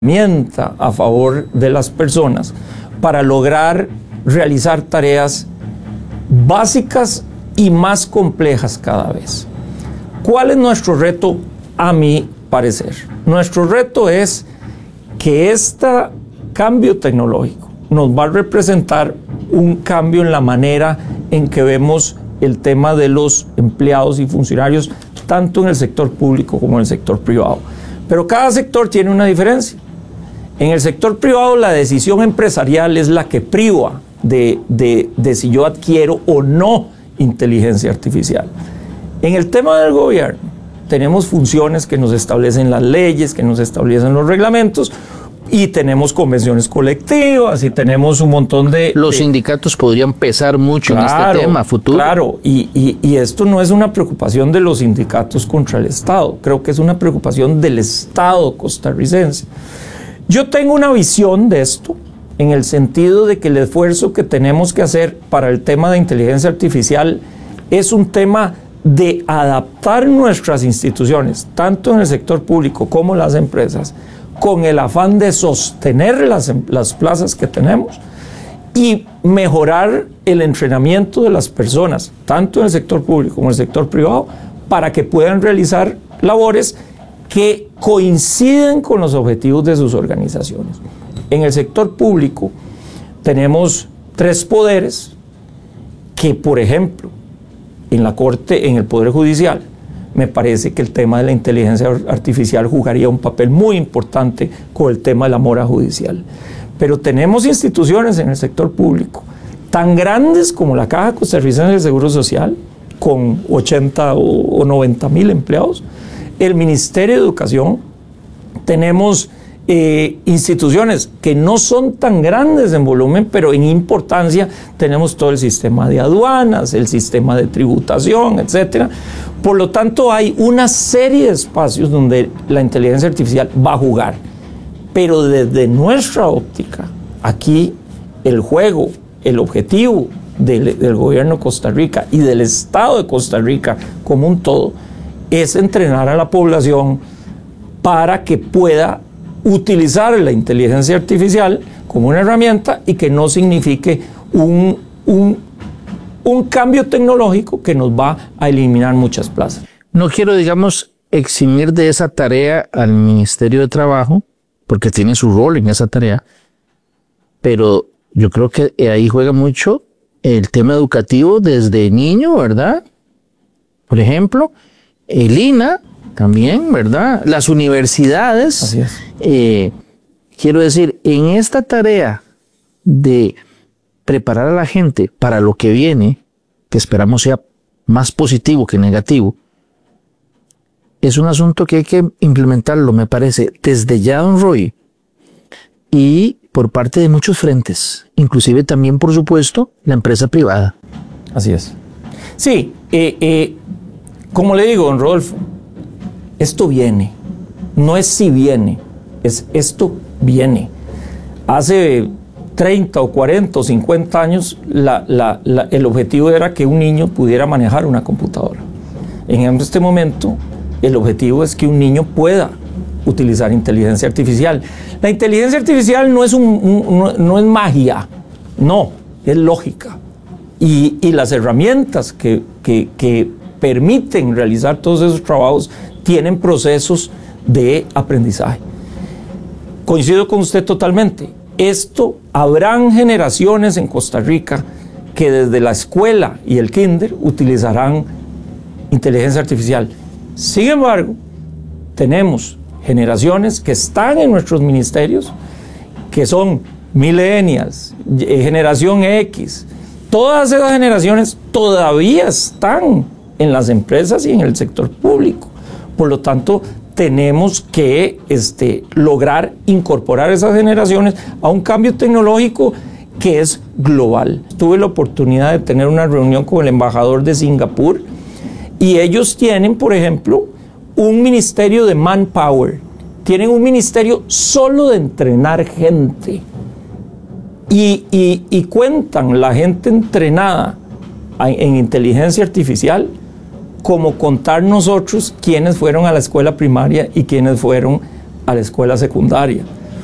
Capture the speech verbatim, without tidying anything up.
herramienta a favor de las personas para lograr realizar tareas básicas y más complejas cada vez. ¿Cuál es nuestro reto? A mi parecer, nuestro reto es que este cambio tecnológico nos va a representar un cambio en la manera en que vemos el tema de los empleados y funcionarios, tanto en el sector público como en el sector privado. Pero cada sector tiene una diferencia. En el sector privado la decisión empresarial es la que priva de, de, de si yo adquiero o no inteligencia artificial. En el tema del gobierno tenemos funciones que nos establecen las leyes, que nos establecen los reglamentos, y tenemos convenciones colectivas y tenemos un montón de... Los de, sindicatos podrían pesar mucho claro, en este tema futuro. Claro, y, y, y esto no es una preocupación de los sindicatos contra el Estado, creo que es una preocupación del Estado costarricense. Yo tengo una visión de esto en el sentido de que el esfuerzo que tenemos que hacer para el tema de inteligencia artificial es un tema de adaptar nuestras instituciones, tanto en el sector público como las empresas, con el afán de sostener las, las plazas que tenemos y mejorar el entrenamiento de las personas, tanto en el sector público como en el sector privado, para que puedan realizar labores que coinciden con los objetivos de sus organizaciones. En el sector público tenemos tres poderes que, por ejemplo, en la Corte, en el Poder Judicial, me parece que el tema de la inteligencia artificial jugaría un papel muy importante con el tema de la mora judicial. Pero tenemos instituciones en el sector público tan grandes como la Caja Costarricense del Seguro Social, con ochenta o noventa mil empleados, el Ministerio de Educación, tenemos eh, instituciones que no son tan grandes en volumen, pero en importancia tenemos todo el sistema de aduanas, el sistema de tributación, etcétera. Por lo tanto, hay una serie de espacios donde la inteligencia artificial va a jugar. Pero desde nuestra óptica, aquí el juego, el objetivo del, del gobierno de Costa Rica y del Estado de Costa Rica como un todo, es entrenar a la población para que pueda utilizar la inteligencia artificial como una herramienta y que no signifique un, un, un cambio tecnológico que nos va a eliminar muchas plazas. No quiero, digamos, eximir de esa tarea al Ministerio de Trabajo, porque tiene su rol en esa tarea, pero yo creo que ahí juega mucho el tema educativo desde niño, ¿verdad? Por ejemplo, el I N A también, ¿verdad? Las universidades. Así es. Eh, quiero decir, en esta tarea de preparar a la gente para lo que viene, que esperamos sea más positivo que negativo, es un asunto que hay que implementarlo, me parece, desde ya, don Roy, y por parte de muchos frentes, inclusive también, por supuesto, la empresa privada. Así es. Sí, eh, eh, como le digo, don Rodolfo, esto viene, no es si viene, es esto viene. Hace treinta o cuarenta o cincuenta años la, la, la, el objetivo era que un niño pudiera manejar una computadora. En este momento el objetivo es que un niño pueda utilizar inteligencia artificial. La inteligencia artificial no es, un, un, no, no es magia, no, es lógica. Y, y las herramientas que, que, que permiten realizar todos esos trabajos tienen procesos de aprendizaje. Coincido con usted totalmente. Esto, habrán generaciones en Costa Rica que desde la escuela y el kinder utilizarán inteligencia artificial. Sin embargo, tenemos generaciones que están en nuestros ministerios, que son millennials, generación X. Todas esas generaciones todavía están en las empresas y en el sector público. Por lo tanto, tenemos que este, lograr incorporar esas generaciones a un cambio tecnológico que es global. Tuve la oportunidad de tener una reunión con el embajador de Singapur y ellos tienen, por ejemplo, un ministerio de manpower. Tienen un ministerio solo de entrenar gente. Y, y, y cuentan la gente entrenada en inteligencia artificial como contar nosotros quiénes fueron a la escuela primaria y quiénes fueron a la escuela secundaria.